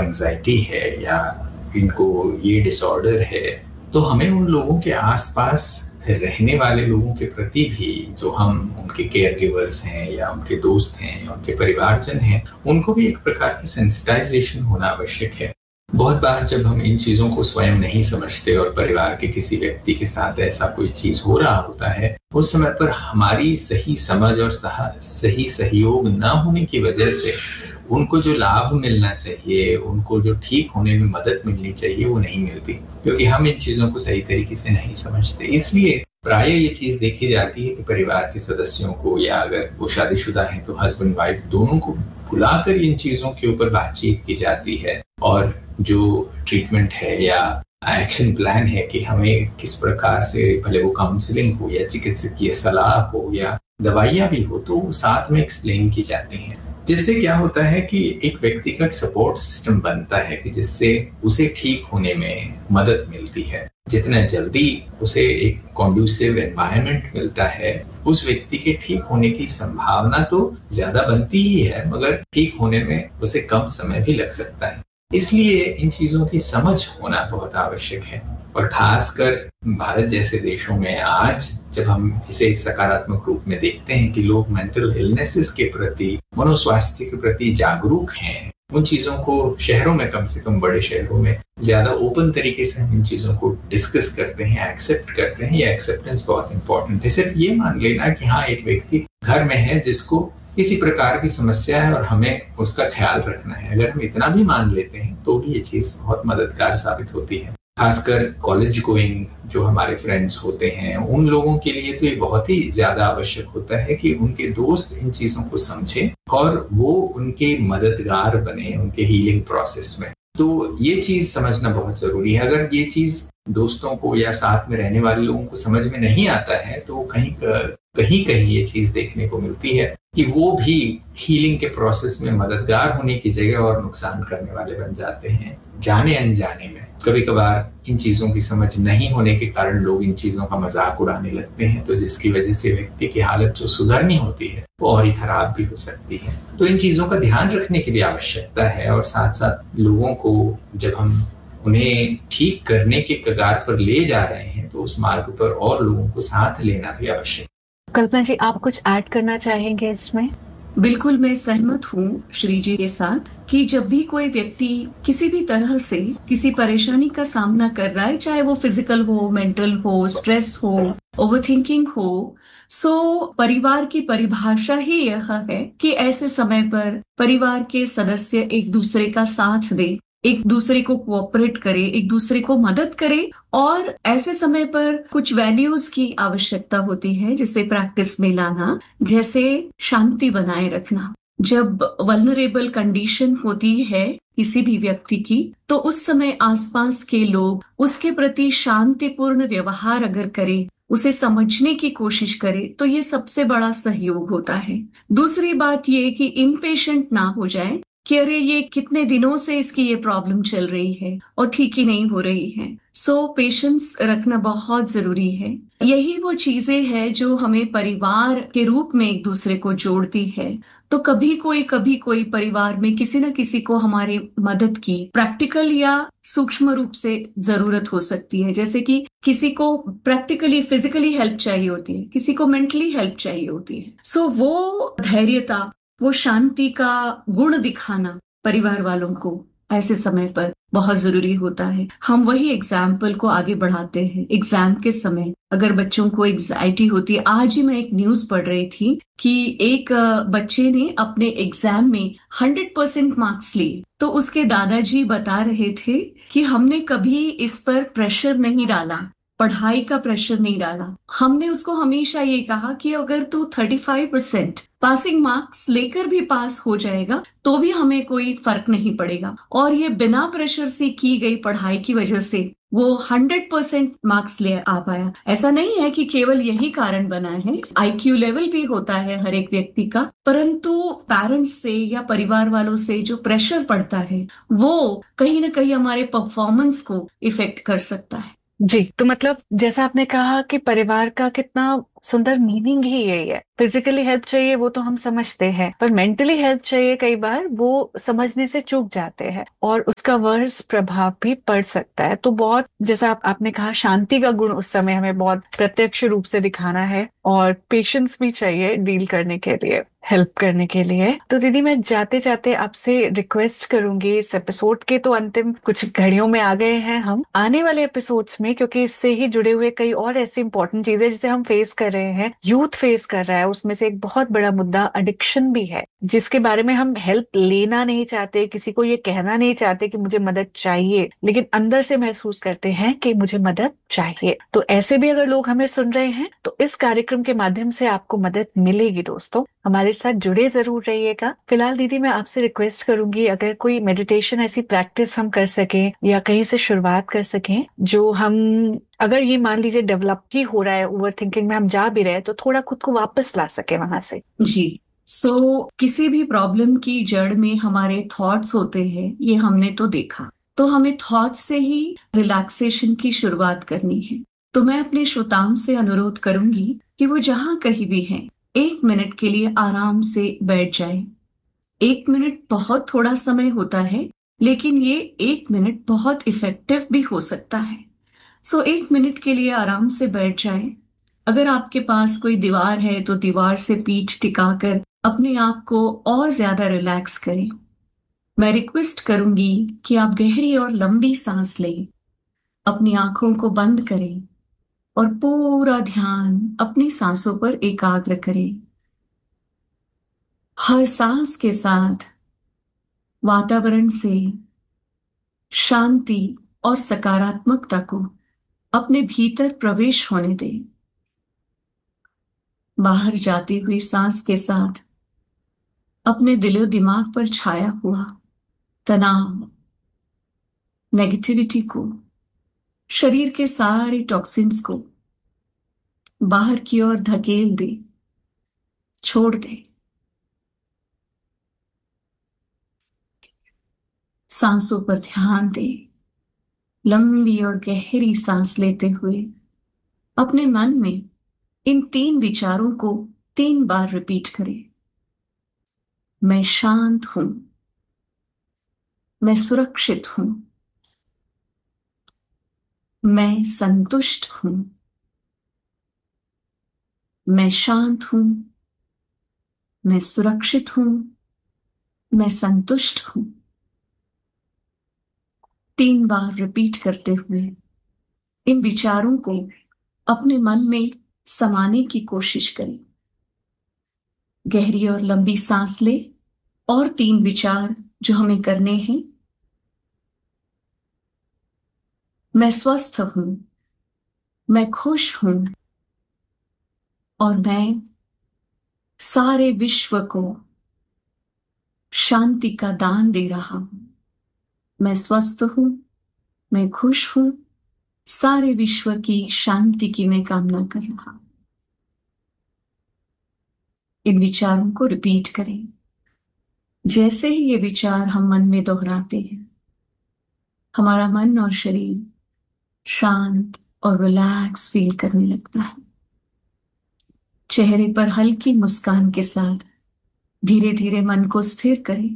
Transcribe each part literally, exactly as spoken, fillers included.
Anxiety है या इनको ये डिसऑर्डर है, तो हमें उन लोगों के आसपास रहने वाले लोगों के प्रति भी, जो हम उनके केयर गिवर्स हैं या उनके दोस्त हैं या उनके परिवारजन हैं, उनको भी एक प्रकार की सेंसिटाइजेशन होना आवश्यक है। बहुत बार जब हम इन चीजों को स्वयं नहीं समझते और परिवार के किसी व्यक्ति के साथ ऐसा कोई चीज हो रहा होता है, उस समय पर हमारी सही समझ और सही सहयोग न होने की वजह से उनको जो लाभ मिलना चाहिए, उनको जो ठीक होने में मदद मिलनी चाहिए, वो नहीं मिलती, क्योंकि हम इन चीजों को सही तरीके से नहीं समझते। इसलिए प्राय ये चीज देखी जाती है कि परिवार के सदस्यों को, या अगर वो शादीशुदा हैं तो हस्बैंड वाइफ दोनों को बुलाकर इन चीजों के ऊपर बातचीत की जाती है, और जो ट्रीटमेंट है या एक्शन प्लान है कि हमें किस प्रकार से, भले वो काउंसलिंग हो या चिकित्सकीय सलाह हो या दवाइयां भी हो, तो साथ में एक्सप्लेन की जाती हैं। जिससे क्या होता है कि एक व्यक्ति का सपोर्ट सिस्टम बनता है कि जिससे उसे ठीक होने में मदद मिलती है। जितना जल्दी उसे एक कॉन्ड्यूसिव एनवायरनमेंट मिलता है, उस व्यक्ति के ठीक होने की संभावना तो ज्यादा बनती ही है, मगर ठीक होने में उसे कम समय भी लग सकता है। इसलिए इन चीजों की समझ होना बहुत आवश्यक है, और खासकर भारत जैसे देशों में आज जब हम इसे एक सकारात्मक रूप में देखते हैं कि लोग मेंटल इलनेसेस के प्रति, मनोस्वास्थ्य के प्रति जागरूक हैं, उन चीजों को शहरों में, कम से कम बड़े शहरों में ज्यादा ओपन तरीके से हम इन चीजों को डिस्कस करते हैं, एक्सेप्ट करते हैं। ये एक्सेप्टेंस बहुत इंपॉर्टेंट है। सिर्फ ये मान लेना कि हाँ, एक व्यक्ति घर में है जिसको किसी प्रकार की समस्या है और हमें उसका ख्याल रखना है, अगर हम इतना भी मान लेते हैं तो भी ये चीज बहुत मददगार साबित होती है। खासकर कॉलेज गोइंग जो हमारे फ्रेंड्स होते हैं, उन लोगों के लिए तो ये बहुत ही ज्यादा आवश्यक होता है कि उनके दोस्त इन चीजों को समझें और वो उनके मददगार बने उनके हीलिंग प्रोसेस में। तो ये चीज समझना बहुत जरूरी है। अगर ये चीज दोस्तों को या साथ में रहने वाले लोगों को समझ में नहीं आता है, तो कहीं कहीं कहीं ये चीज देखने को मिलती है कि वो भी हीलिंग के प्रोसेस में मददगार होने की जगह और नुकसान करने वाले बन जाते हैं, जाने अनजाने में। कभी कभार इन चीजों की समझ नहीं होने के कारण लोग इन चीजों का मजाक उड़ाने लगते हैं, तो जिसकी वजह से व्यक्ति की हालत जो सुधरनी होती है वो और ही खराब भी हो सकती है। तो इन चीजों का ध्यान रखने की भी आवश्यकता है, और साथ साथ लोगों को जब हम उन्हें ठीक करने के कगार पर ले जा रहे हैं, तो उस मार्ग पर और लोगों को साथ लेना भी आवश्यक। कल्पना जी, आप कुछ ऐड करना चाहेंगे इसमें? बिल्कुल, मैं सहमत हूँ श्री जी के साथ कि जब भी कोई व्यक्ति किसी भी तरह से किसी परेशानी का सामना कर रहा है, चाहे वो फिजिकल हो, मेंटल हो, स्ट्रेस हो, ओवरथिंकिंग हो, सो परिवार की परिभाषा ही यह है कि ऐसे समय पर परिवार के सदस्य एक दूसरे का साथ दे, एक दूसरे को कोऑपरेट करे, एक दूसरे को मदद करे, और ऐसे समय पर कुछ वैल्यूज की आवश्यकता होती है जिसे प्रैक्टिस में लाना, जैसे शांति बनाए रखना। जब वल्नरेबल कंडीशन होती है किसी भी व्यक्ति की, तो उस समय आसपास के लोग उसके प्रति शांतिपूर्ण व्यवहार अगर करें, उसे समझने की कोशिश करे, तो ये सबसे बड़ा सहयोग होता है। दूसरी बात ये कि इम्पेशेंट ना हो जाए कि अरे ये कितने दिनों से इसकी ये प्रॉब्लम चल रही है और ठीक ही नहीं हो रही है। सो पेशेंस रखना बहुत जरूरी है। यही वो चीजें हैं जो हमें परिवार के रूप में एक दूसरे को जोड़ती है। तो कभी कोई कभी कोई परिवार में किसी न किसी को हमारी मदद की प्रैक्टिकल या सूक्ष्म रूप से जरूरत हो सकती है। जैसे कि किसी को प्रैक्टिकली फिजिकली हेल्प चाहिए होती है, किसी को मेंटली हेल्प चाहिए होती है। सो वो धैर्यता, वो शांति का गुण दिखाना परिवार वालों को ऐसे समय पर बहुत जरूरी होता है। हम वही एग्जाम्पल को आगे बढ़ाते हैं। एग्जाम के समय अगर बच्चों को एंजाइटी होती है, आज ही मैं एक न्यूज पढ़ रही थी कि एक बच्चे ने अपने एग्जाम में हंड्रेड परसेंट मार्क्स लिए, तो उसके दादाजी बता रहे थे कि हमने कभी इस पर प्रेशर नहीं डाला, पढ़ाई का प्रेशर नहीं डाला। हमने उसको हमेशा ये कहा कि अगर तू thirty five percent passing marks लेकर भी पास हो जाएगा तो भी हमें कोई फर्क नहीं पड़ेगा। और ये बिना प्रेशर से की गई पढ़ाई की वजह से वो हंड्रेड परसेंट मार्क्स ले आ पाया। ऐसा नहीं है कि केवल यही कारण बना है, आईक्यू लेवल भी होता है हर एक व्यक्ति का, परंतु पेरेंट्स से या परिवार वालों से जो प्रेशर पड़ता है वो कहीं ना कहीं हमारे परफॉर्मेंस को इफेक्ट कर सकता है। जी, तो मतलब जैसा आपने कहा कि परिवार का कितना सुंदर मीनिंग ही यही है। फिजिकली हेल्प चाहिए वो तो हम समझते हैं, पर मेंटली हेल्प चाहिए कई बार वो समझने से चूक जाते हैं और उसका वर्ष प्रभाव भी पड़ सकता है। तो बहुत जैसा आप, आपने कहा, शांति का गुण उस समय हमें बहुत प्रत्यक्ष रूप से दिखाना है और पेशेंस भी चाहिए डील करने के लिए, हेल्प करने के लिए। तो दीदी मैं जाते जाते आपसे रिक्वेस्ट करूंगी, इस एपिसोड के तो अंतिम कुछ घड़ियों में आ गए हैं हम, आने वाले एपिसोड्स में, क्योंकि इससे ही जुड़े हुए कई और ऐसी इंपॉर्टेंट चीजें जिसे हम फेस कर रहे हैं, यूथ फेस कर रहा है, उसमें से एक बहुत बड़ा मुद्दा एडिक्शन भी है, जिसके बारे में हम हेल्प लेना नहीं चाहते, किसी को ये कहना नहीं चाहते कि मुझे मदद चाहिए, लेकिन अंदर से महसूस करते हैं कि मुझे मदद चाहिए। तो ऐसे भी अगर लोग हमें सुन रहे हैं तो इस कार्यक्रम के माध्यम से आपको मदद मिलेगी। दोस्तों हमारे साथ जुड़े जरूर रहिएगा। फिलहाल दीदी मैं आपसे रिक्वेस्ट करूंगी, अगर कोई मेडिटेशन ऐसी प्रैक्टिस हम कर सकें या कहीं से शुरुआत कर सकें जो हम, अगर ये मान लीजिए डेवलप ही हो रहा है, ओवर थिंकिंग में हम जा भी रहे हैं, तो थोड़ा खुद को वापस ला सके वहां से। जी, सो so, किसी भी प्रॉब्लम की जड़ में हमारे थॉट्स होते हैं, ये हमने तो देखा। तो हमें थॉट्स से ही रिलैक्सेशन की शुरुआत करनी है। तो मैं अपने श्रोताओं से अनुरोध करूंगी कि वो जहां कहीं भी हैं, एक मिनट के लिए आराम से बैठ जाए। एक मिनट बहुत थोड़ा समय होता है, लेकिन ये एक मिनट बहुत इफेक्टिव भी हो सकता है। सो so, एक मिनट के लिए आराम से बैठ जाए। अगर आपके पास कोई दीवार है तो दीवार से पीठ टिकाकर अपने आप को और ज्यादा रिलैक्स करें। मैं रिक्वेस्ट करूंगी कि आप गहरी और लंबी सांस लें, अपनी आंखों को बंद करें और पूरा ध्यान अपनी सांसों पर एकाग्र करें। हर सांस के साथ वातावरण से शांति और सकारात्मकता को अपने भीतर प्रवेश होने दें। बाहर जाती हुई सांस के साथ अपने दिलो दिमाग पर छाया हुआ तनाव, नेगेटिविटी को, शरीर के सारे टॉक्सिन्स को बाहर की ओर धकेल दे, छोड़ दे। सांसों पर ध्यान दे। लंबी और गहरी सांस लेते हुए अपने मन में इन तीन विचारों को तीन बार रिपीट करें। मैं शांत हूं, मैं सुरक्षित हूं, मैं संतुष्ट हूं, मैं शांत हूं, मैं सुरक्षित हूं, मैं संतुष्ट हूं। तीन बार रिपीट करते हुए इन विचारों को अपने मन में समाने की कोशिश करें। गहरी और लंबी सांस ले और तीन विचार जो हमें करने हैं। मैं स्वस्थ हूं, मैं खुश हूं और मैं सारे विश्व को शांति का दान दे रहा हूं। मैं स्वस्थ हूं, मैं खुश हूं, सारे विश्व की शांति की मैं कामना कर रहा हूं। इन विचारों को रिपीट करें। जैसे ही ये विचार हम मन में दोहराते हैं, हमारा मन और शरीर शांत और रिलैक्स फील करने लगता है। चेहरे पर हल्की मुस्कान के साथ धीरे धीरे मन को स्थिर करें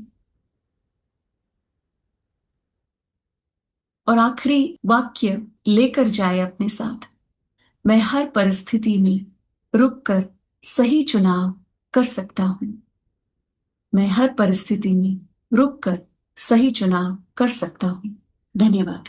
और आखिरी वाक्य लेकर जाए अपने साथ। मैं हर परिस्थिति में रुककर सही चुनाव कर सकता हूं। मैं हर परिस्थिति में रुककर सही चुनाव कर सकता हूं। धन्यवाद।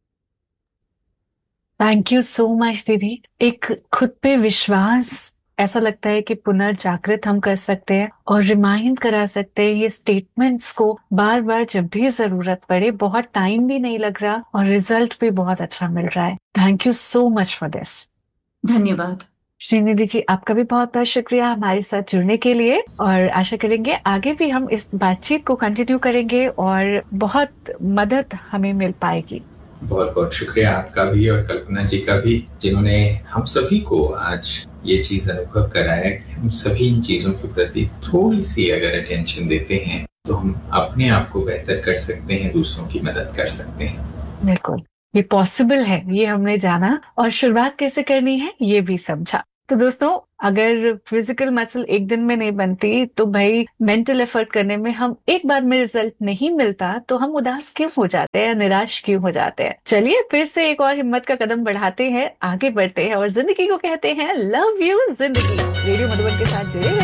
थैंक यू सो मच दीदी। एक खुद पे विश्वास, ऐसा लगता है कि पुनर्जागृत हम कर सकते हैं और रिमाइंड करा सकते हैं ये स्टेटमेंट्स को बार बार जब भी जरूरत पड़े। बहुत टाइम भी नहीं लग रहा और रिजल्ट भी बहुत अच्छा मिल रहा है। Thank you so much for this. धन्यवाद श्रीनिधि जी, आपका भी बहुत बहुत शुक्रिया हमारे साथ जुड़ने के लिए, और आशा करेंगे आगे भी हम इस बातचीत को कंटिन्यू करेंगे और बहुत मदद हमें मिल पाएगी। बहुत बहुत शुक्रिया आपका भी और कल्पना जी का भी, जिन्होंने हम सभी को आज ये चीज अनुभव कराया कि हम सभी इन चीजों के प्रति थोड़ी सी अगर अटेंशन देते हैं तो हम अपने आप को बेहतर कर सकते हैं, दूसरों की मदद कर सकते हैं। बिल्कुल, ये पॉसिबल है, ये हमने जाना और शुरुआत कैसे करनी है ये भी समझा। तो दोस्तों, अगर फिजिकल मसल एक दिन में नहीं बनती तो भाई मेंटल एफर्ट करने में हम एक बार में रिजल्ट नहीं मिलता तो हम उदास क्यों हो जाते हैं, निराश क्यों हो जाते हैं। चलिए फिर से एक और हिम्मत का कदम बढ़ाते हैं, आगे बढ़ते हैं और जिंदगी को कहते हैं लव यू जिंदगी। रेडियो मधुबन के साथ जुड़े